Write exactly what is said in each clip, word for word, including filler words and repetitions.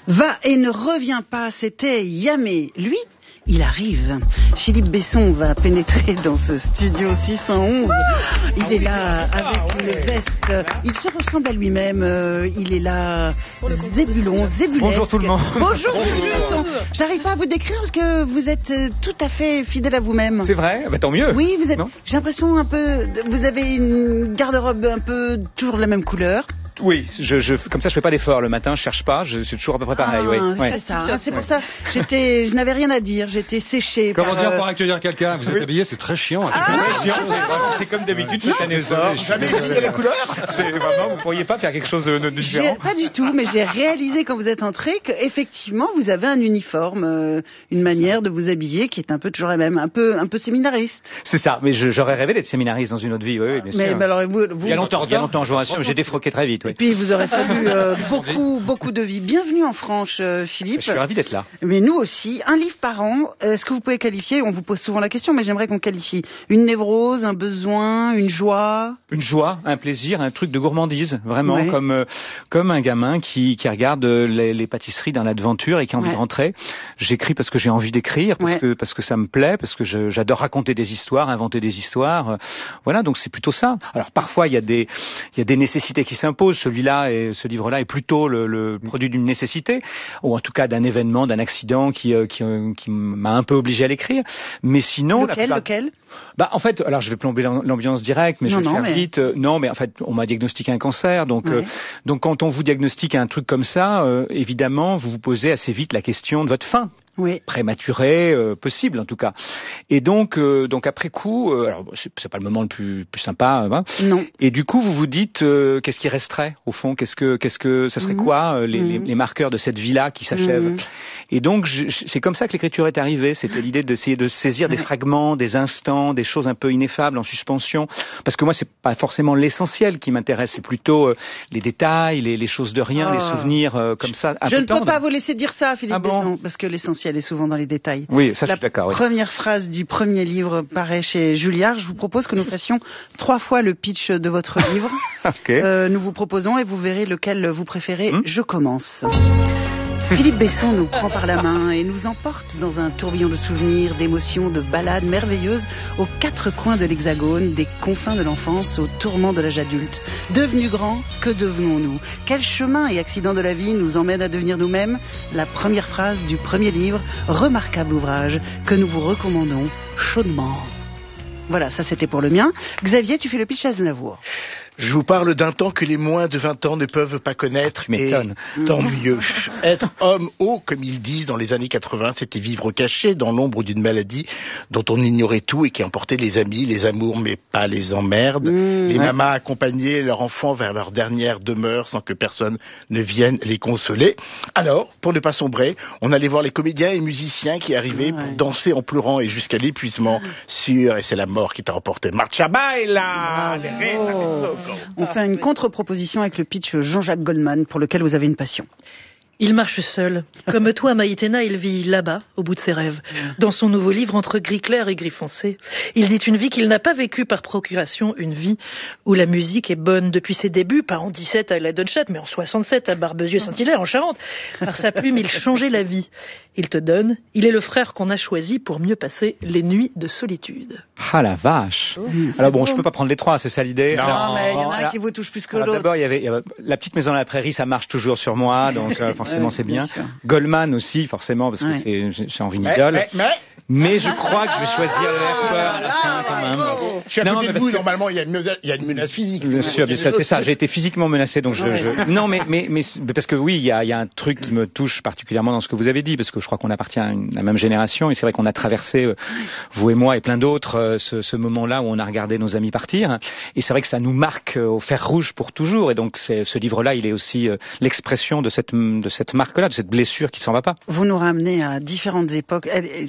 Va et ne revient pas, c'était Yamé. Lui, il arrive. Philippe Besson va pénétrer dans ce studio six cent onze. Il est là avec une veste. Il se ressemble à lui-même. Il est là, Zébulon, Zébulesque. Bonjour tout le monde. Bonjour Philippe Besson. J'arrive pas à vous décrire parce que vous êtes tout à fait fidèle à vous-même. C'est vrai, bah, tant mieux. Oui, vous êtes. J'ai l'impression un peu. Vous avez une garde-robe un peu toujours de la même couleur. Oui, je, je, comme ça je fais pas d'effort le matin, je cherche pas, je suis toujours à peu près pareil. Ah, oui. C'est ouais. ça, hein, c'est pour ça. J'étais, je n'avais rien à dire, j'étais séchée. Comment par, dire euh... pour accueillir quelqu'un? Vous êtes oui. habillé, c'est très chiant. Ah, c'est très chiant. C'est comme d'habitude, je fais un effort. Jamais essayé la couleur. C'est vraiment, vous pourriez pas faire quelque chose de, de différent? Pas du tout, mais j'ai réalisé quand vous êtes entré qu'effectivement vous avez un uniforme, euh, une manière de vous habiller qui est un peu toujours la même, un peu, un peu séminariste. C'est ça, mais je, j'aurais rêvé d'être séminariste dans une autre vie, oui, oui bien mais, sûr. Mais alors, vous, vous, il y a longtemps, il y a longtemps, je vous rassure, j'ai défroqué très vite. Oui. Et puis vous aurez fallu euh, beaucoup, beaucoup de vie. Bienvenue en France, euh, Philippe. Je suis ravi d'être là. Mais nous aussi, un livre par an. Est-ce que vous pouvez qualifier, on vous pose souvent la question, mais j'aimerais qu'on qualifie une névrose, un besoin, une joie. Une joie, un plaisir, un truc de gourmandise, vraiment, ouais. comme euh, comme un gamin qui qui regarde les, les pâtisseries dans l'aventure et qui a envie ouais. de rentrer. J'écris parce que j'ai envie d'écrire, parce ouais. que parce que ça me plaît, parce que je, j'adore raconter des histoires, inventer des histoires. Euh, voilà, donc c'est plutôt ça. Alors parfois il y a des il y a des nécessités qui s'imposent. Celui-là et ce livre-là est plutôt le, le produit d'une nécessité, ou en tout cas d'un événement, d'un accident qui euh, qui, euh, qui m'a un peu obligé à l'écrire. Mais sinon, lequel, plupart... lequel Bah en fait, alors je vais plomber l'ambiance directe, mais non, je vais non, le faire mais... vite. Euh, non, mais en fait, on m'a diagnostiqué un cancer, donc ouais. euh, donc quand on vous diagnostique un truc comme ça, euh, évidemment, vous vous posez assez vite la question de votre fin. Oui. Prématuré, euh, possible en tout cas. Et donc, euh, donc après coup, euh, alors c'est, c'est pas le moment le plus, plus sympa. Hein, non. Et du coup, vous vous dites, euh, qu'est-ce qui resterait au fond? Qu'est-ce que, qu'est-ce que, ça serait mmh. quoi euh, les, mmh. les, les marqueurs de cette vie-là qui s'achève? mmh. Et donc, je, c'est comme ça que l'écriture est arrivée. C'était l'idée d'essayer de saisir ouais. des fragments, des instants, des choses un peu ineffables en suspension. Parce que moi, c'est pas forcément l'essentiel qui m'intéresse. C'est plutôt euh, les détails, les, les choses de rien, oh. les souvenirs euh, comme ça. Un je peu ne tendre. peux pas vous laisser dire ça, Philippe ah bon Besson, parce que l'essentiel est souvent dans les détails. Oui, ça La je suis d'accord. Oui. Première phrase du premier livre paraît chez Julliard. Je vous propose que nous fassions trois fois le pitch de votre livre. okay. euh, nous vous proposons et vous verrez lequel vous préférez. Hmm Je commence. Philippe Besson nous prend par la main et nous emporte dans un tourbillon de souvenirs, d'émotions, de balades merveilleuses aux quatre coins de l'hexagone, des confins de l'enfance aux tourments de l'âge adulte. Devenus grands, que devenons-nous? Quel chemin et accident de la vie nous emmène à devenir nous-mêmes? La première phrase du premier livre, remarquable ouvrage que nous vous recommandons chaudement. Voilà, ça c'était pour le mien. Xavier, tu fais le pitch à Aznavour. Je vous parle d'un temps que les moins de vingt ans ne peuvent pas connaître, et tant mieux. Être homme haut, comme ils disent dans les années quatre-vingts, c'était vivre caché dans l'ombre d'une maladie dont on ignorait tout et qui emportait les amis, les amours, mais pas les emmerdes. Mmh, les ouais. mamas accompagnaient leurs enfants vers leur dernière demeure sans que personne ne vienne les consoler. Alors, pour ne pas sombrer, on allait voir les comédiens et musiciens qui arrivaient ouais. pour danser en pleurant et jusqu'à l'épuisement sûr, et c'est la mort qui t'a emporté. Marcha baila! Oh. On fait une contre-proposition avec le pitch Jean-Jacques Goldman, pour lequel vous avez une passion. Il marche seul. Comme toi, Maïtena, il vit là-bas, au bout de ses rêves. Dans son nouveau livre, entre gris clair et gris foncé, il dit une vie qu'il n'a pas vécue par procuration, une vie où la musique est bonne depuis ses débuts, pas en dix-sept à Gladonschat, mais en soixante-sept à Barbezieux-Saint-Hilaire, en Charente. Par sa plume, il changeait la vie. Il te donne, il est le frère qu'on a choisi pour mieux passer les nuits de solitude. Ah la vache. Oh, alors bon, beau. je peux pas prendre les trois, c'est ça l'idée? Non, alors, mais il y en a alors, un qui vous touche plus que alors, l'autre. D'abord, il y avait, il y avait la petite maison à la prairie, ça marche toujours sur moi, donc euh, forcément c'est bien. bien Goldman aussi, forcément, parce que ouais. c'est, j'ai, j'ai envie d'idole. Mais, mais, mais... mais je crois que je vais choisir le Harper à la fin quand même. Je suis à côté de vous, que... normalement il y a une menace, il y a une menace physique. Bien sûr, bien sûr, c'est ça. J'ai été physiquement menacé, donc je. je... Non, mais mais mais parce que oui, il y a il y a un truc qui me touche particulièrement dans ce que vous avez dit, parce que je crois qu'on appartient à une, la même génération, et c'est vrai qu'on a traversé euh, vous et moi et plein d'autres euh, ce, ce moment-là où on a regardé nos amis partir, et c'est vrai que ça nous marque euh, au fer rouge pour toujours. Et donc c'est, ce livre-là, il est aussi euh, l'expression de cette de cette marque-là, de cette blessure qui s'en va pas. Vous nous ramenez à différentes époques. Elle, c'est vraiment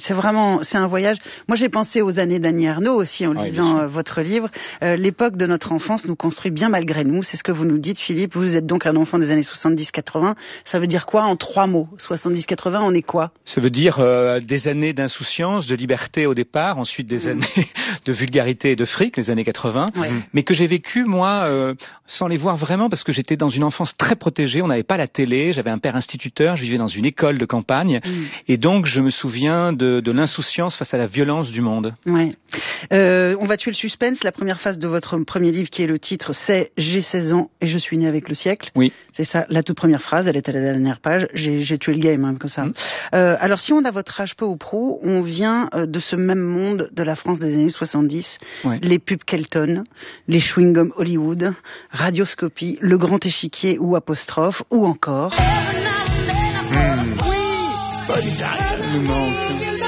vraiment, c'est un voyage. Moi, j'ai pensé aux années d'Annie Ernaux aussi en ouais, lisant euh, votre livre. Euh, l'époque de notre enfance nous construit bien malgré nous. C'est ce que vous nous dites, Philippe. Vous êtes donc un enfant des années soixante-dix quatre-vingts. Ça veut dire quoi en trois mots? soixante-dix quatre-vingts, on est quoi? Ça veut dire euh, des années d'insouciance, de liberté au départ, ensuite des mmh. années de vulgarité et de fric, les années quatre-vingts, ouais. mais que j'ai vécu, moi, euh, sans les voir vraiment, parce que j'étais dans une enfance très protégée, on n'avait pas la télé, j'avais un père instituteur, je vivais dans une école de campagne, mmh. et donc je me souviens de, de l'insouciance face à la violence du monde. Ouais. Euh, on va tuer le suspense. La première phase de votre premier livre, qui est le titre, c'est « J'ai seize ans et je suis né avec le siècle ». Oui. C'est ça, la toute première phrase, elle est à la dernière page. J'ai, j'ai tué le game, hein, comme ça. Mmh. Euh, alors, si on a votre âge peu ou prou, on vient euh, de ce même monde de la France des années soixante-dix. Ouais. Les pubs Kelton, les chewing-gums Hollywood, Radioscopie, Le Grand Échiquier ou Apostrophe, ou encore... Mmh. Oui, Bonnie Tyler.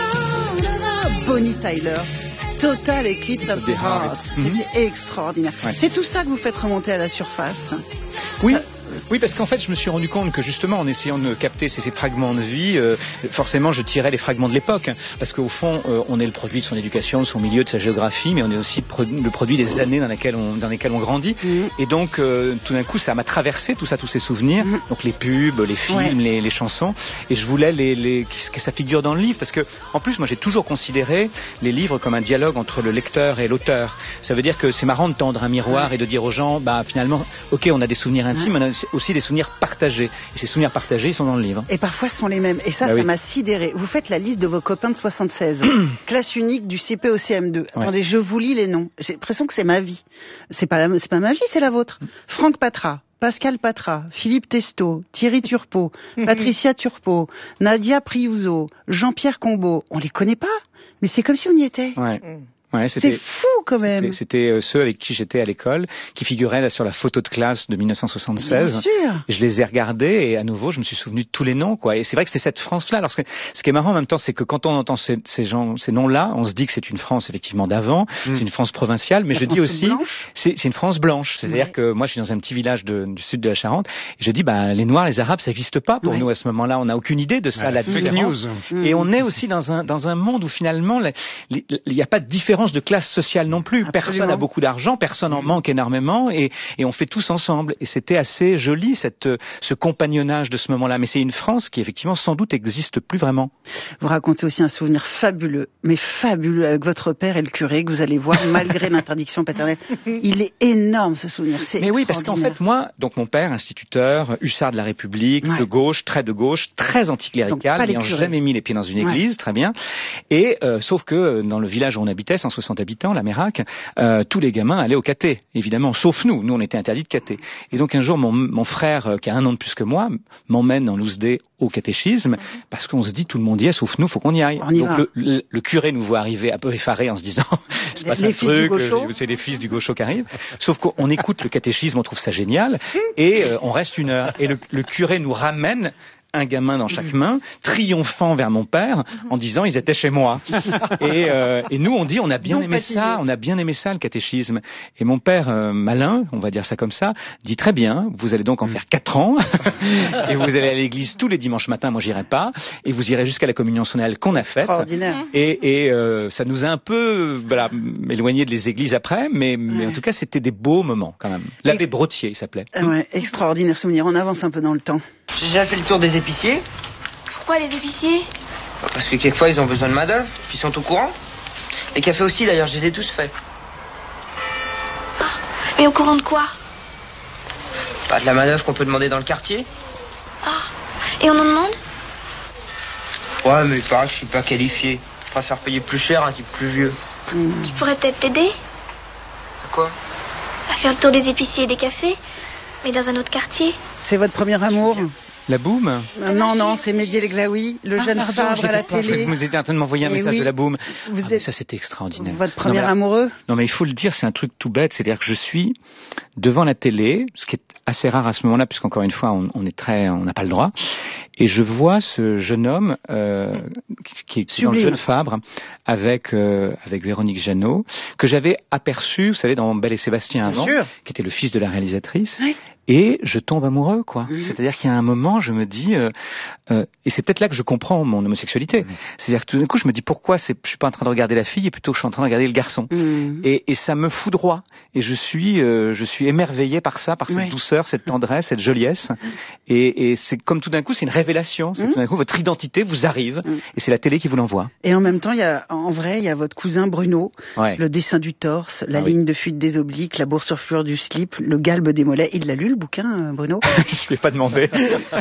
Bonnie Tyler. Total Eclipse of the Heart. C'était mmh. extraordinaire. Ouais. C'est tout ça que vous faites remonter à la surface. Oui. Ça... Oui, parce qu'en fait, je me suis rendu compte que justement, en essayant de capter ces, ces fragments de vie, euh, forcément, je tirais les fragments de l'époque, hein, parce qu'au fond, euh, on est le produit de son éducation, de son milieu, de sa géographie, mais on est aussi le produit des années dans lesquelles on, dans lesquelles on grandit. Mmh. Et donc, euh, tout d'un coup, ça m'a traversé tout ça, tous ces souvenirs, mmh. donc les pubs, les films, ouais. les, les chansons, et je voulais les, les, que ça figure dans le livre, parce que, en plus, moi, j'ai toujours considéré les livres comme un dialogue entre le lecteur et l'auteur. Ça veut dire que c'est marrant de tendre un miroir ouais. et de dire aux gens, bah, finalement, ok, on a des souvenirs intimes, ouais. on a aussi des souvenirs partagés. Et ces souvenirs partagés, ils sont dans le livre. Et parfois, ce sont les mêmes. Et ça, bah ça oui. m'a sidéré. Vous faites la liste de vos copains de soixante-seize. Classe unique du C P au C M deux. Ouais. Attendez, je vous lis les noms. J'ai l'impression que c'est ma vie. C'est pas, la, c'est pas ma vie, c'est la vôtre. Franck Patra, Pascal Patra, Philippe Testo, Thierry Turpot, Patricia Turpot, Nadia Priuso, Jean-Pierre Combeau. On les connaît pas, mais c'est comme si on y était. Ouais. Ouais, c'était, c'est fou quand même. C'était, c'était euh, ceux avec qui j'étais à l'école, qui figuraient là sur la photo de classe de dix-neuf cent soixante-seize. Bien sûr. Je les ai regardés et à nouveau, je me suis souvenu de tous les noms, quoi. Et c'est vrai que c'est cette France-là. Alors, ce, que, ce qui est marrant en même temps, c'est que quand on entend ces, ces gens, ces noms-là, on se dit que c'est une France effectivement d'avant, mmh. c'est une France provinciale, mais la je France dis aussi, c'est, c'est une France blanche. C'est-à-dire ouais. que moi, je suis dans un petit village de, du sud de la Charente, et je dis, bah, les Noirs, les Arabes, ça n'existe pas pour ouais. nous à ce moment-là. On n'a aucune idée de ça, ouais, la différence. News. Et on est aussi dans un dans un monde où finalement, il n'y a pas de différence de classe sociale non plus. Absolument. Personne a beaucoup d'argent, personne en manque énormément et, et on fait tous ensemble. Et c'était assez joli cette, ce compagnonnage de ce moment-là. Mais c'est une France qui effectivement sans doute n'existe plus vraiment. Vous racontez aussi un souvenir fabuleux, mais fabuleux avec votre père et le curé que vous allez voir malgré l'interdiction paternelle. Il est énorme ce souvenir. C'est mais oui, parce qu'en fait moi, donc mon père, instituteur, hussard de la République, ouais. de gauche, très de gauche, très anticlérical, n'ayant jamais mis les pieds dans une église, ouais. très bien. Et euh, sauf que dans le village où on habitait, cent soixante habitants, la Mérac, euh, tous les gamins allaient au caté, évidemment, sauf nous. Nous, on était interdits de caté. Et donc, un jour, mon, mon frère, euh, qui a un an de plus que moi, m'emmène en Lousdé au catéchisme, mm-hmm. parce qu'on se dit, tout le monde y est, sauf nous, faut qu'on y aille. On y donc, va. Le, le, le curé nous voit arriver un peu effaré en se disant, c'est pas un truc, euh, c'est les fils du gaucho qui arrivent. Sauf qu'on écoute le catéchisme, on trouve ça génial, et euh, on reste une heure. Et le, le curé nous ramène un gamin dans chaque main, triomphant vers mon père, en disant ils étaient chez moi. Et, euh, et nous on dit on a bien Donc, aimé ça, on a bien aimé ça le catéchisme. Et mon père euh, malin, on va dire ça comme ça, dit très bien, vous allez donc en faire quatre ans, et vous allez à l'église tous les dimanches matins, moi j'irai pas, et vous irez jusqu'à la communion solennelle qu'on a faite. Et, et euh, ça nous a un peu voilà éloigné de les églises après, mais, mais ouais. en tout cas c'était des beaux moments quand même. L'abbé Ex- Brottier il s'appelait. Ouais, extraordinaire souvenir. On avance un peu dans le temps. J'ai déjà fait le tour des épiciers. Pourquoi les épiciers? Parce que quelquefois ils ont besoin de main d'œuvre, puis ils sont au courant. Les cafés aussi d'ailleurs, je les ai tous faits. Ah, mais au courant de quoi? Pas de la main d'œuvre qu'on peut demander dans le quartier. Ah, et on en demande? Ouais, mais pareil, je suis pas qualifié. Je préfère payer plus cher un type plus vieux. Mmh. Tu pourrais peut-être t'aider? Quoi? À faire le tour des épiciers et des cafés, mais dans un autre quartier. C'est votre premier amour? La Boum euh, Non, non, c'est Mehdi Leglaoui, le ah, jeune pardon, Fabre à la pas, télé. Vous étiez en train de m'envoyer un et message oui, de La Boum. Vous ah, êtes... Ça, c'était extraordinaire. Votre premier non, mais, amoureux? Non, mais il faut le dire, c'est un truc tout bête. C'est-à-dire que je suis devant la télé, ce qui est assez rare à ce moment-là, puisqu'encore une fois, on, on est très, on n'a pas le droit. Et je vois ce jeune homme euh, qui, qui est dans le Jeune Fabre avec euh, avec Véronique Jeannot, que j'avais aperçu, vous savez, dans Belle et Sébastien avant, qui était le fils de la réalisatrice. Oui. Et je tombe amoureux, quoi. Mmh. C'est-à-dire qu'il y a un moment, je me dis, euh, euh, et c'est peut-être là que je comprends mon homosexualité. Mmh. C'est-à-dire que tout d'un coup, je me dis pourquoi c'est, je suis pas en train de regarder la fille, et plutôt je suis en train de regarder le garçon. Mmh. Et, et ça me foudroie. Et je suis, euh, je suis émerveillé par ça, par cette oui. douceur, cette tendresse, cette joliesse. Et, et c'est comme tout d'un coup, c'est une révélation. C'est mmh. tout d'un coup, votre identité vous arrive, mmh. et c'est la télé qui vous l'envoie. Et en même temps, il y a, en vrai, il y a votre cousin Bruno, ouais. le dessin du torse, la ah, ligne oui. de fuite des obliques, la boursouflure du slip, le galbe des mollets. Il l'a lu le bouquin, Bruno? Je lui ai pas demandé.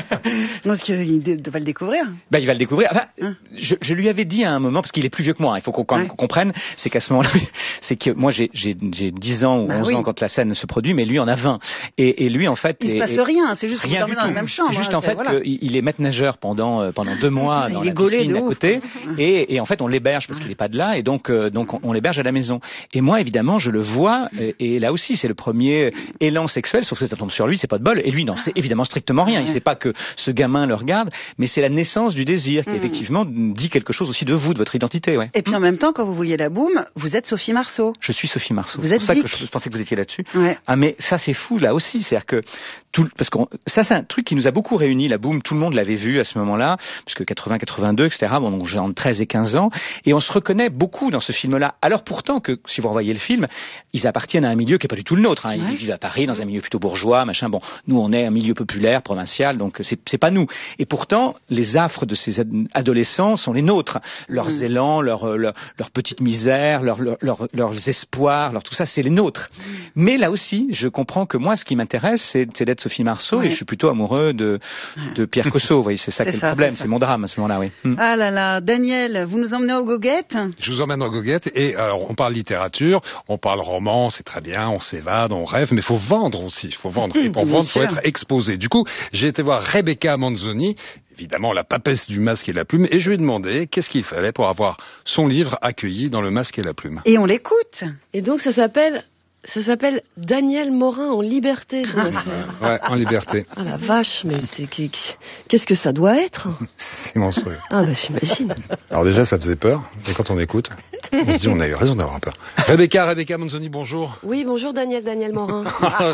Parce qu'il va le découvrir. Ben, il va le découvrir. Enfin, hein? je, je lui avais dit à un moment, parce qu'il est plus vieux que moi, hein, il faut qu'on, ouais. qu'on comprenne, c'est qu'à ce moment-là, c'est que moi j'ai, j'ai, j'ai dix ans ou bah onze oui. ans quand la scène se produit, mais lui en a vingt. Et, et lui, en fait... Il est, se passe est, rien, c'est juste rien qu'il dormait dans la même chambre. C'est juste hein, en fait voilà. qu'il est maître nageur pendant, euh, pendant deux mois dans la piscine à côté, et, et en fait on l'héberge parce qu'il n'est pas de là, et donc, euh, donc on, on l'héberge à la maison. Et moi, évidemment, je le vois, et, et là aussi, c'est le premier élan sexuel, sauf que ça tombe sur lui, c'est pas de bol. Et lui, non, c'est évidemment strictement rien. Il sait pas que ce gamin le regarde, mais c'est la naissance du désir qui, mmh. effectivement, dit quelque chose aussi de vous, de votre identité. Ouais. Et puis en même temps, quand vous voyez la boum, vous êtes Sophie Marceau. Je suis Sophie Marceau. Vous c'est êtes pour ça Vic. que je pensais que vous étiez là-dessus. Ouais. Ah, mais ça, c'est fou, là aussi. C'est-à-dire que tout, parce que ça, c'est un truc qui nous a beaucoup réunis, la boum. Tout le monde l'avait vu à ce moment-là, puisque quatre-vingts, quatre-vingt-deux, et cetera. Bon, donc j'ai entre treize et quinze ans, et on se reconnaît beaucoup dans ce film-là. Alors pourtant que, si vous revoyez le film, ils appartiennent à un milieu qui est pas du tout le nôtre. Hein. Ils ouais. vivent à Paris, dans un milieu plutôt bourgeois, machin. Bon, nous, on est un milieu populaire, provincial, donc c'est, c'est pas nous. Et pourtant, les affres de ces adolescents sont les nôtres. Leurs mmh. élans, leur, leur, leur petite misère, leur, leur, leur, leurs espoirs, leur tout ça, c'est les nôtres. Mmh. Mais là aussi, je comprends que moi, ce qui m'intéresse, c'est, c'est d'être Sophie Marceau, ouais. et je suis plutôt amoureux de, de Pierre Cosso. Vous voyez, c'est ça qui est le problème, c'est, c'est mon drame à ce moment-là, oui. Mmh. Ah là là, Daniel, vous nous emmenez aux goguettes? Je vous emmène aux goguettes, et alors on parle littérature, on parle roman, c'est très bien, on s'évade, on rêve, mais il faut vendre aussi, il faut vendre. Et pour vendre, il faut être exposé. Du coup, j'ai été voir Rebecca Manzoni, évidemment la papesse du Masque et la Plume, et je lui ai demandé qu'est-ce qu'il fallait pour avoir son livre accueilli dans le Masque et la Plume. Et on l'écoute. Et donc ça s'appelle... Ça s'appelle Daniel Morin en liberté. Ouais, en liberté. Ah la vache, mais c'est, qu'est-ce que ça doit être? C'est monstrueux. Ah bah j'imagine. Alors déjà, ça faisait peur, et quand on écoute, on se dit on a eu raison d'avoir peur. Rebecca, Rebecca Manzoni, bonjour. Oui, bonjour Daniel, Daniel Morin.